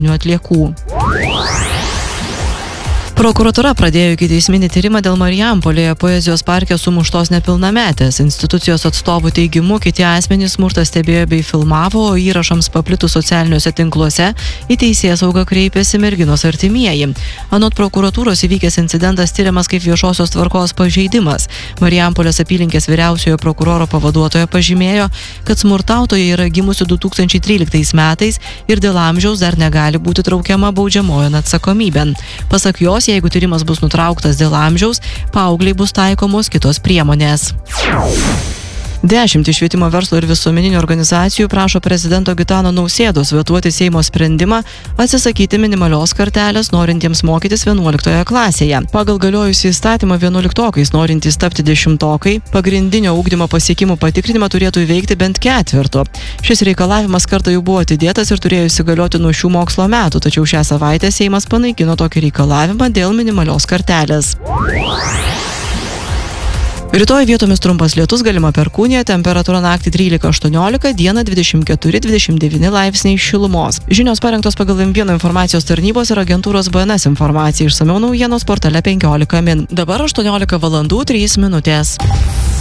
atliekų. Prokuratūra pradėjo ikiteisminį tyrimą dėl Marijampolėje poezijos parke sumuštos nepilnametės. Institucijos atstovų teigimu, kiti asmenys smurtą stebėjo bei filmavo, o įrašams paplitus socialiniuose tinkluose į teisėsaugą kreipėsi merginos artimieji. Anot prokuratūros įvykęs incidentas tyriamas kaip viešosios tvarkos pažeidimas. Marijampolės apylinkės vyriausiojo prokuroro pavaduotoja pažymėjo, kad smurtautoja yra gimusi 2013 metais ir dėl amžiaus dar negali būti traukiama baudžiamojon atsakomybėn. Pasak jos, jeigu tyrimas bus nutrauktas dėl amžiaus, paaugliai bus taikomos kitos priemonės. 10 švietimo verslo ir visuomeninių organizacijų prašo prezidento Gitano Nausėdos vetuoti Seimo sprendimą atsisakyti minimalios kartelės norintiems mokytis 11 klasėje. Pagal galiojusį įstatymą 11-okais norintys tapti 10-okai pagrindinio ugdymo pasiekimų patikrinimą turėtų įveikti bent ketvirtu. Šis reikalavimas kartą jau buvo atidėtas ir turėjo įsigalioti nuo šių mokslo metų, tačiau šią savaitę Seimas panaikino tokį reikalavimą dėl minimalios kartelės. Rytoj vietomis trumpas lietus, galima perkūnija, temperatūra naktį 13–18, dieną 24–29 laipsniai šilumos. Žinios parengtos pagal M1 informacijos tarnybos ir agentūros BNS informaciją. Išsamiau naujienos portale 15 min. Dabar 18 valandų 3 minutės.